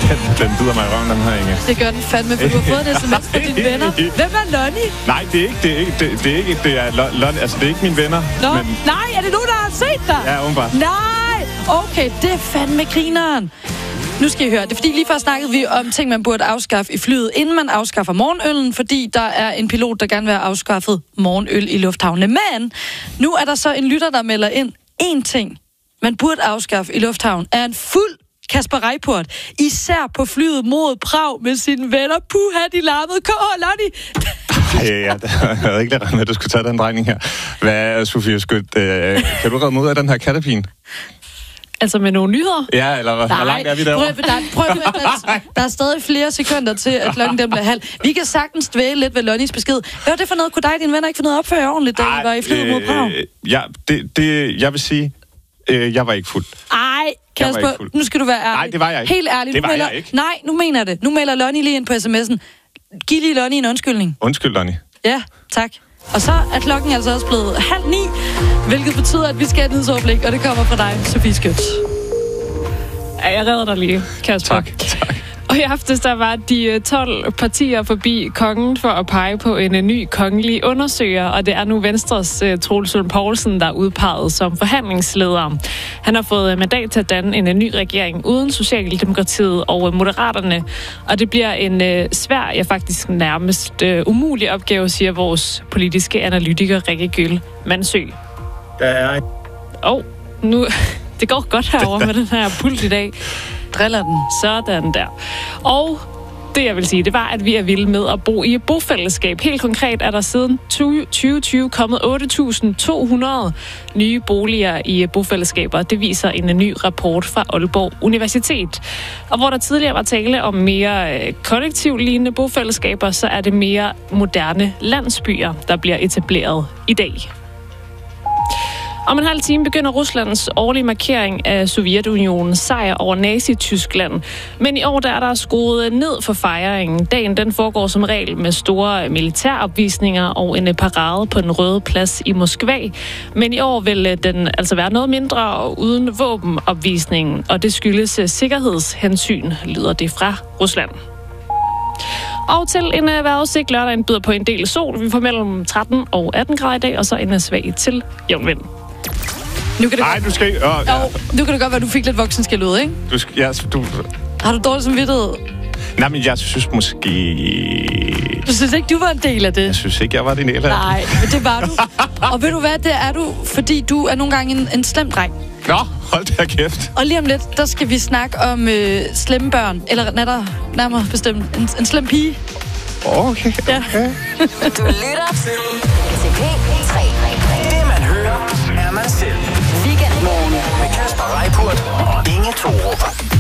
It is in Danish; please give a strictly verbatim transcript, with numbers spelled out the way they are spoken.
den, den bider mig i røven, den her, Inge. Det gør den fandme, for du har fået en sms fra dine venner. Hvem er Lonnie? Nej, det er ikke, det er ikke, det, det er ikke, det er, Lon, altså, det er ikke mine venner. Nå, men... nej, er det nogen, der har set dig? Ja, åbenbart. Nej, okay, det er fandme grineren. Nu skal I høre, det er fordi lige før snakkede vi om ting, man burde afskaffe i flyet, inden man afskaffer morgenøllen, fordi der er en pilot, der gerne vil have afskaffet morgenøl i lufthavne. Men nu er der så en lytter, der melder ind. En ting, man burde afskaffe i lufthavn, er en fuld Kasper Reippurt, især på flyet mod Prag med sine venner. Puha, de larmede. Kom, Lonnie! Ja, ja, jeg havde ikke regnet med, at du skulle tage den drejning her. Hvad er, Sofie Skødt? Øh, kan du redde mig ud af den her kattepine? Altså med nogle nyheder? Ja, eller hvor langt er vi derovre? Prøv, der, prøv, der, der er stadig flere sekunder til, at klokken den bliver halv. Vi kan sagtens dvæle lidt ved Lonnies besked. Hvad var det for noget? Kunne dig og dine venner ikke få noget opføre ordentligt, da I var i flyet mod Prag? Øh, ja, det, det, jeg vil sige, øh, jeg var ikke fuld. Ej, Kasper, nu skal du være ærlig. Nej, det var jeg ikke. Helt ærligt. Det var melder, jeg ikke. Nej, nu mener jeg det. Nu melder Lonnie lige ind på sms'en. Giv lige Lonnie en undskyldning. Undskyld, Lonnie. Ja, tak. Og så er klokken altså også blevet halv ni, hvilket betyder, at vi skal have et nyhedsoverblik, og det kommer fra dig, Sofie Skødt. Ja, jeg redder dig lige, Kasper. Tak, tak. Og i aftes, der var de tolv partier forbi kongen for at pege på en ny kongelig undersøger, og det er nu Venstres uh, Troels Lund Poulsen, der er udpeget som forhandlingsleder. Han har fået mandat til at danne en ny regering uden Socialdemokratiet og Moderaterne, og det bliver en uh, svær, ja faktisk nærmest uh, umulig opgave, siger vores politiske analytiker Rikke Gyll Mandsø. Der er... Åh, oh, nu... Det går godt herovre med den her pult i dag. Driller den. Sådan der. Og det, jeg vil sige, det var, at vi er vilde med at bo i bofællesskab. Helt konkret er der siden tyve tyve kommet otte tusind to hundrede nye boliger i bofællesskaber. Det viser en ny rapport fra Aalborg Universitet. Og hvor der tidligere var tale om mere kollektivlignende bofællesskaber, så er det mere moderne landsbyer, der bliver etableret i dag. Om en halv time begynder Ruslands årlige markering af Sovjetunionens sejr over Nazi-Tyskland. Men i år der er der skruet ned for fejringen. Dagen den foregår som regel med store militæropvisninger og en parade på den Røde Plads i Moskva. Men i år vil den altså være noget mindre uden våbenopvisningen, og det skyldes sikkerhedshensyn, lyder det fra Rusland. Og til en vejrudsigt lørdagen byder på en del sol. Vi får mellem tretten og atten grader i dag, og så en svag til jævn vind. Nu kan det Nej, godt... du skal ikke... Oh, ja. Jo, nu kan det godt være, at du fik lidt voksenskæld ud, ikke? Du skal... Ja, du... Har du dårlig samvittighed? Nej, men jeg synes måske... Du synes ikke, du var en del af det? Jeg synes ikke, jeg var din del af det. Nej, men det var du. Og ved du hvad, det er du, fordi du er nogle gange en, en slem dreng. Nå, hold da kæft. Og lige om lidt, der skal vi snakke om øh, slemme børn. Eller nærmere, nærmere bestemt, en, en slem pige. Okay, okay. Ja. Du lytter til P tre. Det man hører, er man selv. Weekendmorgen med Kasper Reippurt og Inge Thorup.